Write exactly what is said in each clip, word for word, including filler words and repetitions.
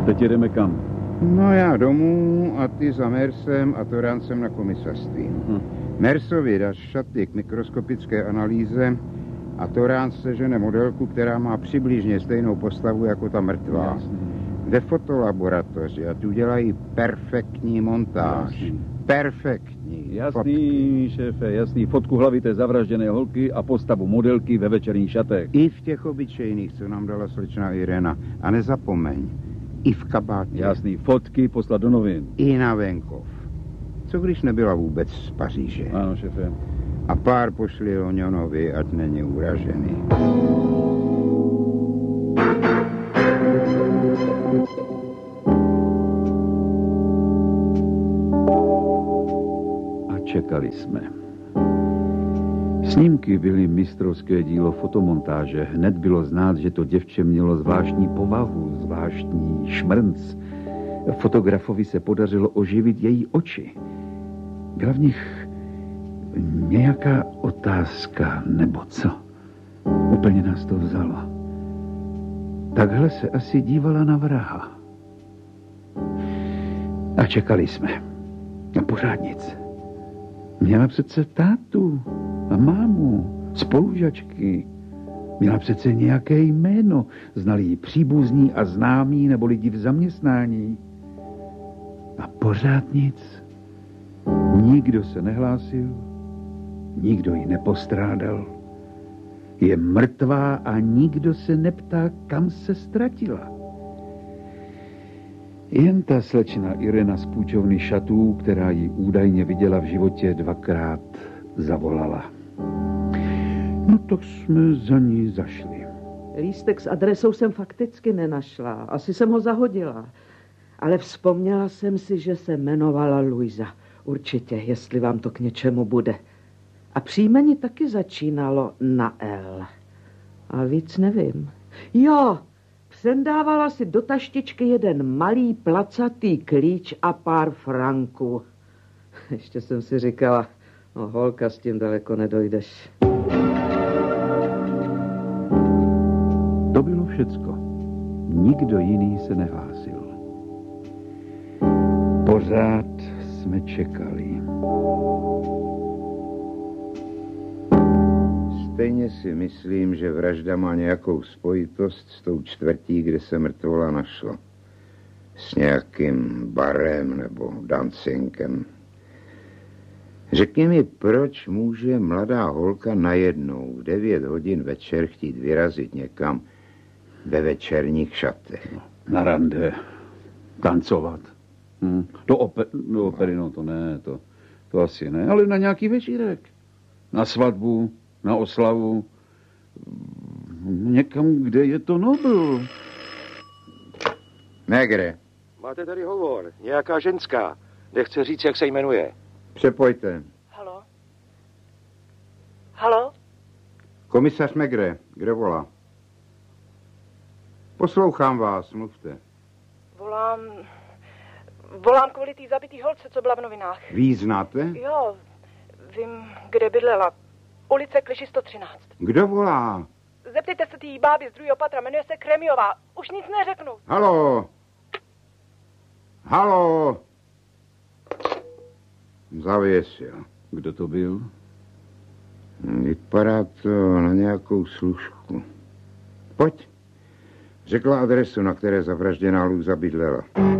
Teď jedeme kam? No já domů a ty za Mersem a Toráncem na komisařství. Hm. Mersovi dáš šaty k mikroskopické analýze a Toránc sežene modelku, která má přibližně stejnou postavu jako ta mrtvá. Jasný. Ve fotolaboratoři a tu dělají perfektní montáž. Jasný. Perfektní. Jasný, fotky. Šéfe, jasný. Fotku hlavy té zavražděné holky a postavu modelky ve večerních šatech. I v těch obyčejných, co nám dala slečna Irena. A nezapomeň, i v kabátě. Jasný, fotky poslat do novin. I na venkov. Co když nebyla vůbec z Paříže? Ano, šéfe. A pár pošli Loňonovi, ať není uražený. A čekali jsme. Snímky byly mistrovské dílo fotomontáže. Hned bylo znát, že to děvče mělo zvláštní povahu, zvláštní šmrnc. Fotografovi se podařilo oživit její oči. Byla v nich nějaká otázka, nebo co? Úplně nás to vzalo. Takhle se asi dívala na vraha. A čekali jsme. A pořád nic. Měla přece tátu a mámu, spolužačky. Měla přece nějaké jméno. Znali ji příbuzní a známí nebo lidi v zaměstnání. A pořád nic. Nikdo se nehlásil, nikdo ji nepostrádal. Je mrtvá a nikdo se neptá, kam se ztratila. Jen ta slečna Irena z půjčovny šatů, která ji údajně viděla v životě dvakrát, zavolala. No tak jsme za ní zašli. Lístek s adresou jsem fakticky nenašla. Asi jsem ho zahodila. Ale vzpomněla jsem si, že se jmenovala Luisa. Určitě, jestli vám to k něčemu bude. A příjmení taky začínalo na L. A víc nevím. Jo, přendávala si do taštičky jeden malý placatý klíč a pár franků. Ještě jsem si říkala, no holka, s tím daleko nedojdeš. To bylo všecko. Nikdo jiný se nehlásil. Pořád jsme čekali. Stejně si myslím, že vražda má nějakou spojitost s tou čtvrtí, kde se mrtvola našla. S nějakým barem nebo dancinkem. Řekni mi, proč může mladá holka najednou v devět hodin večer chtít vyrazit někam ve večerních šatech? Na rande, tancovat. Hm. Do, ope- do opery, no to ne, to, to asi ne, ale na nějaký večírek. Na svatbu, na oslavu, někam, kde je to Nobel. Megre. Máte tady hovor, nějaká ženská. Nechce říct, jak se jmenuje. Přepojte. Halo? Halo? Komisař Megre, kdo volá? Poslouchám vás, mluvte. Volám... Volám kvůli té zabitý holce, co byla v novinách. Vy ji znáte? Jo, vím, kde bydlela. Ulice Kliši sto třináct. Kdo volá? Zeptejte se té báby z druhého patra, jmenuje se Kremiová. Už nic neřeknu. Haló? Haló? Zavěsil. Kdo to byl? Vypadá to na nějakou služku. Pojď. Řekla adresu, na které zavražděná Luisa bydlela.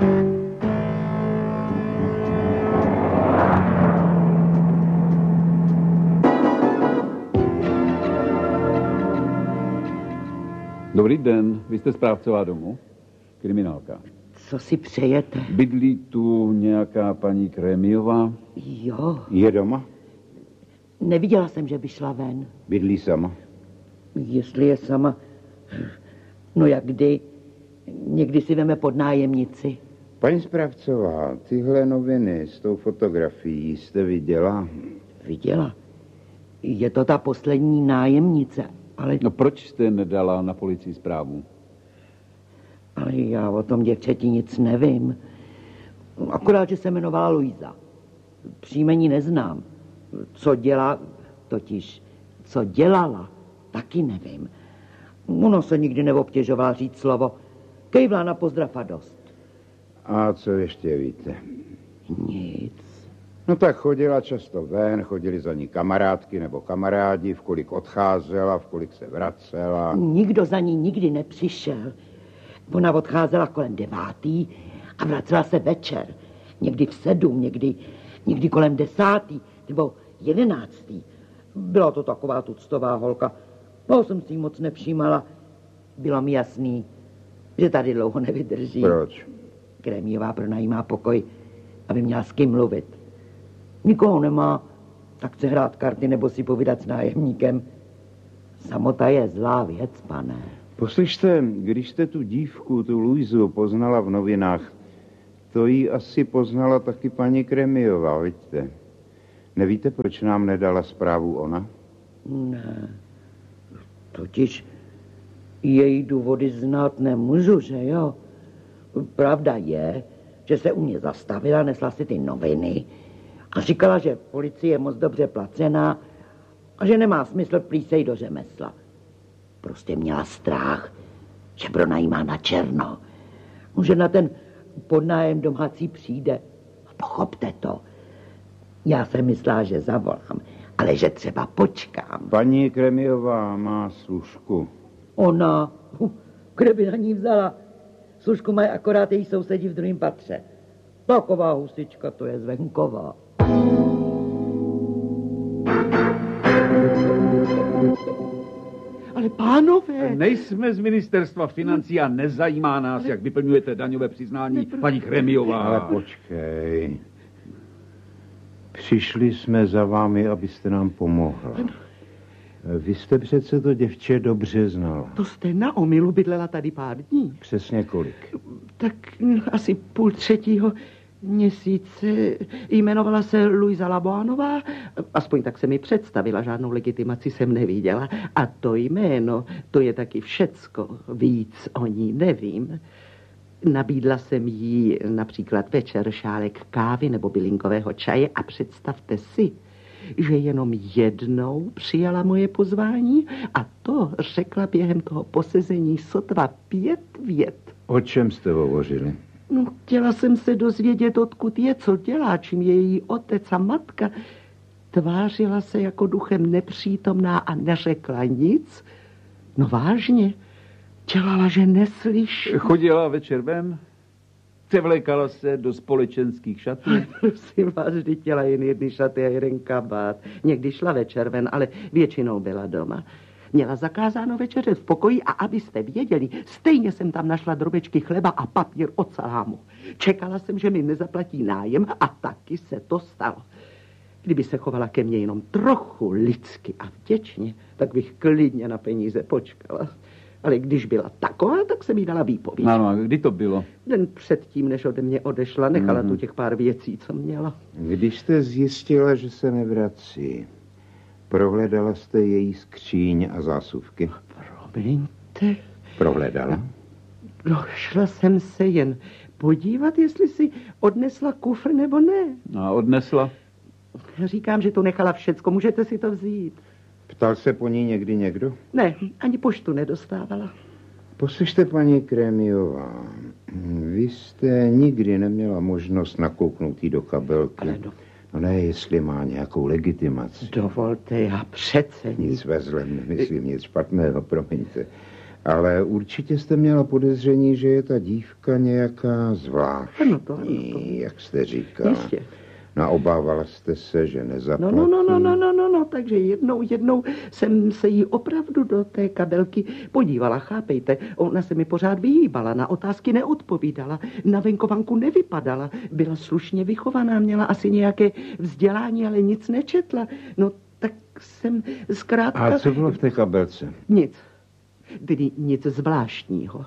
Dobrý den, vy jste správcová domu? Kriminálka. Co si přejete? Bydlí tu nějaká paní Krémiová? Jo. Je doma? Neviděla jsem, že by šla ven. Bydlí sama? Jestli je sama, no jak kdy, někdy si veme pod nájemnici. Paní správcová, tyhle noviny s tou fotografií jste viděla? Viděla. Je to ta poslední nájemnice, ale... No proč jste nedala na policii zprávu? Ale já o tom děvčeti nic nevím. Akorát, že se jmenovala Luisa. Příjmení neznám. Co dělá, totiž, co dělala, taky nevím. Ona se nikdy neobtěžovala říct slovo. Kejvla na pozdrav a dost. A co ještě víte? Nic. No tak chodila často ven, chodili za ní kamarádky nebo kamarádi, v kolik odcházela, v kolik se vracela. Nikdo za ní nikdy nepřišel. Ona odcházela kolem devátý a vracela se večer. Někdy v sedm, někdy, někdy kolem desátý nebo jedenáctý. Byla to taková tuctová holka. No, jsem si jí moc nevšímala. Bylo mi jasný, že tady dlouho nevydrží. Proč? Krémiová pronajímá pokoj, aby měla s kým mluvit. Nikoho nemá, tak chce hrát karty nebo si povídat s nájemníkem. Samota je zlá věc, pane. Poslyšte, když jste tu dívku, tu Luizu, poznala v novinách, to jí asi poznala taky paní Krémiová, vidíte? Nevíte, proč nám nedala zprávu ona? Ne. Totiž její důvody znát nemůžu, že jo? Pravda je, že se u mě zastavila, nesla si ty noviny a říkala, že policie je moc dobře placená a že nemá smysl plísej do řemesla. Prostě měla strach, že pronajímá na černo. Že na ten podnájem domácí přijde. Pochopte to. Já jsem myslela, že zavolám, ale že třeba počkám. Paní Krémiová má služku. Ona, kde by na ní vzala? Služku mají akorát její sousedí v druhém patře. Taková husička, to je z venkova. Ale pánové... Nejsme z ministerstva financí a nezajímá nás, jak vyplňujete daňové přiznání, paní Krémiová. Ale počkej. Přišli jsme za vámi, abyste nám pomohla. Vy jste přece to děvče dobře znala. To jste na omylu bydlela tady pár dní. Přesně kolik? Tak asi půl třetího měsíce. Jmenovala se Luisa Laboánová, aspoň tak se mi představila, žádnou legitimaci jsem neviděla. A to jméno, to je taky všecko, víc o ní nevím. Nabídla jsem jí například večer šálek kávy nebo bylinkového čaje a představte si, že jenom jednou přijala moje pozvání a to řekla během toho posezení sotva pět vět. O čem jste hovořili? No, chtěla jsem se dozvědět, odkud je, co dělá, čím je její otec a matka. Tvářila se jako duchem nepřítomná a neřekla nic. No vážně, dělala, že neslyší. Chodila večer ven, převlékala se do společenských šatů. Prosím vás, vždy těla jen jedny šaty a jeden kabát. Někdy šla večer ven, ale většinou byla doma. Měla zakázáno večeřet v pokoji a abyste věděli, stejně jsem tam našla drobečky chleba a papír od salámu. Čekala jsem, že mi nezaplatí nájem a taky se to stalo. Kdyby se chovala ke mně jenom trochu lidsky a vděčně, tak bych klidně na peníze počkala. Ale když byla taková, tak jsem jí dala výpověď. Ano, a kdy to bylo? Den předtím, než ode mě odešla, nechala mm-hmm. tu těch pár věcí, co měla. Když jste zjistila, že se nevrací, prohledala jste její skříň a zásuvky? Promiňte. Prohledala? No, šla jsem se jen podívat, jestli si odnesla kufr nebo ne. A odnesla? Říkám, že to nechala všecko, můžete si to vzít. Ptal se po ní někdy někdo? Ne, ani poštu nedostávala. Poslyšte, paní Krémiová, vy jste nikdy neměla možnost nakouknout jí do kabelky. Ale do... No ne, jestli má nějakou legitimaci. Dovolte, já přece... Nic ve zlem, nemyslím nic špatného, promiňte. Ale určitě jste měla podezření, že je ta dívka nějaká zvláštní, ano to, ano to. Jak jste říkala. Jistě. No a obávala jste se, že nezaplatí. No, no, no, no, no, no, no, takže jednou, jednou jsem se jí opravdu do té kabelky podívala, chápejte. Ona se mi pořád vyhýbala, na otázky neodpovídala, na venkovanku nevypadala, byla slušně vychovaná, měla asi nějaké vzdělání, ale nic nečetla. No, tak jsem zkrátka... A co bylo v té kabelce? Nic. Tedy nic zvláštního.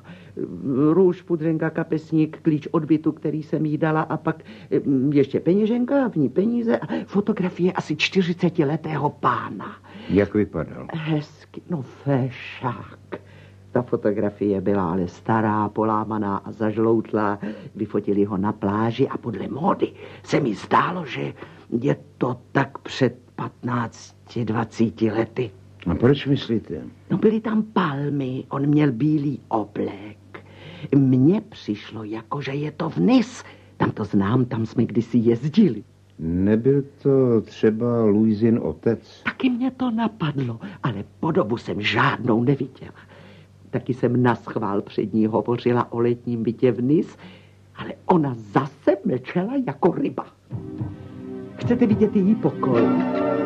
Růž, pudrenka, kapesník, klíč od bytu, který jsem jí dala a pak ještě peněženka, v ní peníze a fotografie asi čtyřicetiletého pána. Jak vypadal? Hezky, no fešák. Ta fotografie byla ale stará, polámaná a zažloutlá. Vyfotili ho na pláži a podle módy se mi zdálo, že je to tak před patnácti, dvaceti lety. A proč myslíte? No byly tam palmy, on měl bílý oblek, Mně přišlo, jako že je to v Nice. Tam to znám, tam jsme kdysi jezdili. Nebyl to třeba Louisin otec? Taky mě to napadlo, ale podobu jsem žádnou neviděla. Taky jsem naschvál před ní hovořila o letním bytě v Nice, ale ona zase mlčela jako ryba. Chcete vidět její pokoj?